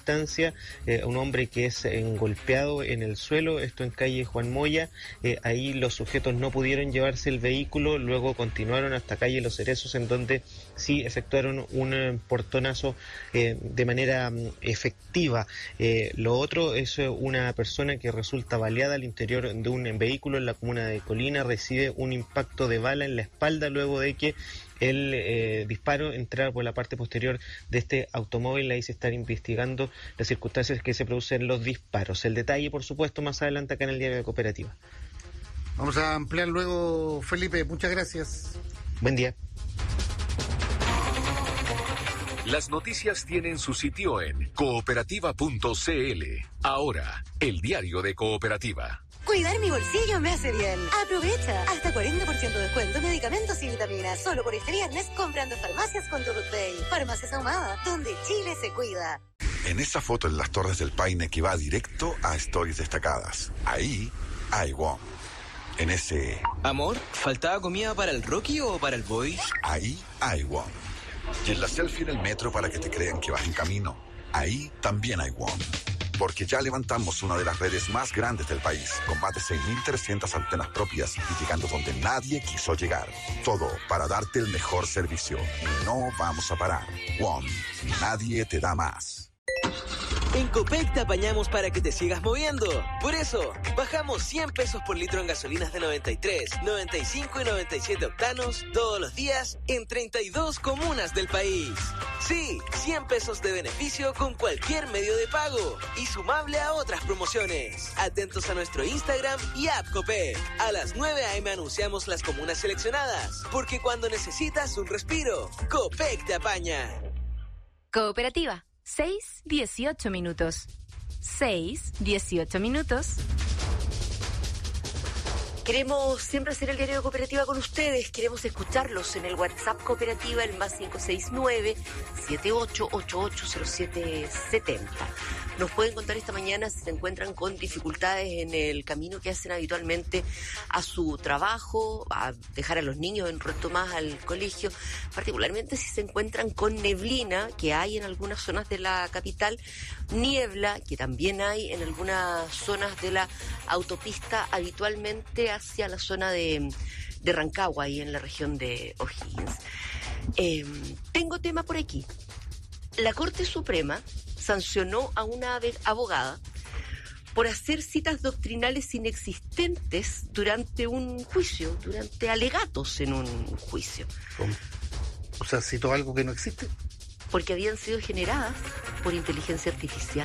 circunstancia, un hombre que es golpeado en el suelo, esto en calle Juan Moya. Ahí los sujetos no pudieron llevarse el vehículo, luego continuaron hasta calle Los Cerezos, en donde sí efectuaron un portonazo de manera efectiva. Lo otro es una persona que resulta baleada al interior de un vehículo en la comuna de Colina, recibe un impacto de bala en la espalda luego de que el disparo entrara por la parte posterior de este automóvil. Ahí se están investigando las circunstancias que se producen los disparos. El detalle, por supuesto, más adelante acá en el Diario de Cooperativa. Vamos a ampliar luego, Felipe. Muchas gracias. Buen día. Las noticias tienen su sitio en cooperativa.cl. Ahora, el Diario de Cooperativa. Cuidar mi bolsillo me hace bien. Aprovecha. Hasta 40% de descuento en medicamentos y vitaminas. Solo por este viernes comprando Farmacias con tu Pay. Farmacias Ahumada, donde Chile se cuida. En esa foto en las Torres del Paine que va directo a Stories destacadas. Ahí hay WOM. En ese... Amor, ¿faltaba comida para el Rocky o para el Boys? Ahí hay WOM. Y en la selfie en el metro para que te crean que vas en camino. Ahí también hay WOM. Porque ya levantamos una de las redes más grandes del país, con más de 6.300 antenas propias y llegando donde nadie quiso llegar. Todo para darte el mejor servicio. Y no vamos a parar. WOM. Nadie te da más. En Copec te apañamos para que te sigas moviendo. Por eso, bajamos 100 pesos por litro en gasolinas de 93, 95 y 97 octanos todos los días en 32 comunas del país. Sí, 100 pesos de beneficio con cualquier medio de pago y sumable a otras promociones. Atentos a nuestro Instagram y app Copec. A las 9 a.m. anunciamos las comunas seleccionadas, porque cuando necesitas un respiro, Copec te apaña. Cooperativa. 6:18 minutos. 6:18 minutos. Queremos siempre hacer el Diario de Cooperativa con ustedes. Queremos escucharlos en el WhatsApp Cooperativa, el más 569-78880770. Nos pueden contar esta mañana si se encuentran con dificultades en el camino que hacen habitualmente a su trabajo, a dejar a los niños en un rato más al colegio, particularmente si se encuentran con neblina, que hay en algunas zonas de la capital, niebla, que también hay en algunas zonas de la autopista habitualmente hacia la zona de Rancagua, ahí en la región de O'Higgins. Tengo tema por aquí. La Corte Suprema sancionó a una abogada por hacer citas doctrinales inexistentes durante un juicio, durante alegatos en un juicio. ¿Cómo? O sea, citó algo que no existe. Porque habían sido generadas por inteligencia artificial.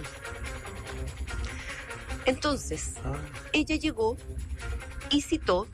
Entonces, ella llegó y citó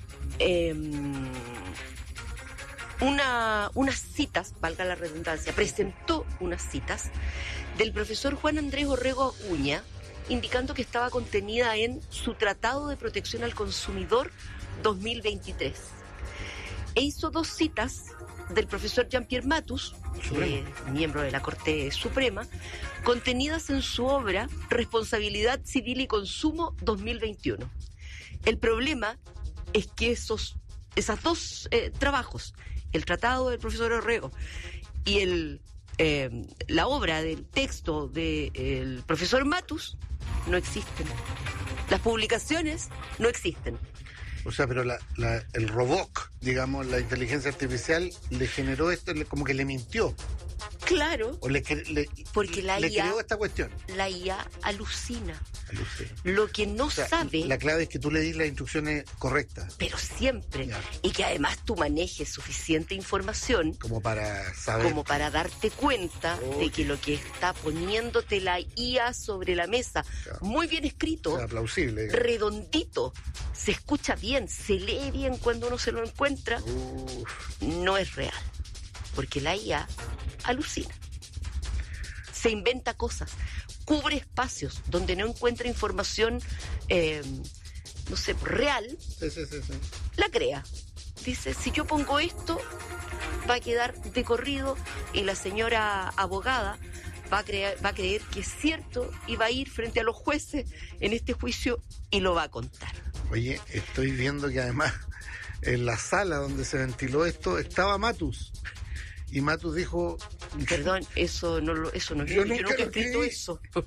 unas citas, valga la redundancia, presentó unas citas del profesor Juan Andrés Orrego Acuña, indicando que estaba contenida en su Tratado de Protección al Consumidor 2023. E hizo dos citas del profesor Jean-Pierre Matus, miembro de la Corte Suprema, contenidas en su obra Responsabilidad Civil y Consumo 2021. El problema es que esos dos trabajos, el tratado del profesor Orrego y la obra del texto del profesor Matus, no existen. Las publicaciones no existen. O sea, pero el robot, digamos, la inteligencia artificial le generó esto, como que le mintió. Claro, o porque la IA creó esta cuestión. La IA alucina. Lo que no sabe... La clave es que tú le dis las instrucciones correctas. Pero siempre. Ya. Y que además tú manejes suficiente información... Como para saber... Como para darte cuenta de que lo que está poniéndote la IA sobre la mesa, muy bien escrito, plausible, redondito, se escucha bien, se lee bien cuando uno se lo encuentra, no es real. Porque la IA alucina. Se inventa cosas, cubre espacios donde no encuentra información, no sé, real, sí. La crea. Dice, si yo pongo esto, va a quedar de corrido y la señora abogada va a creer que es cierto y va a ir frente a los jueces en este juicio y lo va a contar. Oye, estoy viendo que además en la sala donde se ventiló esto estaba Matus. Y Matus dijo... Perdón, eso no yo nunca he escrito eso.